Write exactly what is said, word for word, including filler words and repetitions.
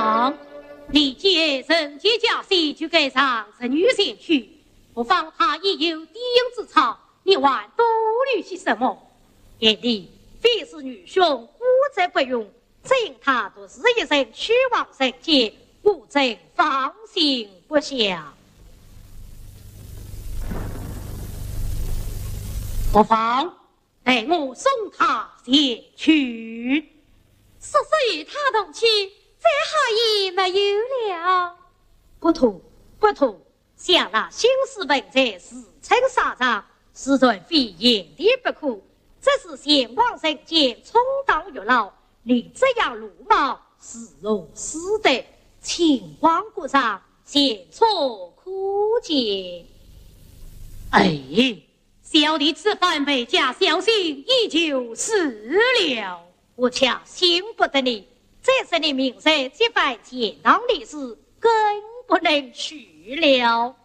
妨，历届人杰家谁就该上子女先去，不妨他已有低音之长，你还多虑些什么？眼里非是女兄孤则不用，只因他都是一人去往人间，吾真放心不下。不妨待我送他先去。 叔叔与他同去，这下也没有了。 不妥，不妥！想那新式文在自称沙场，实在非言的不可。这是闲往人间，充当月老，你这样鲁莽，是无私德，情况不上，险错可见。哎，小弟此番被家小心，依旧死了。我恰信不得你，这是你明日这番简当的事，更不能去了。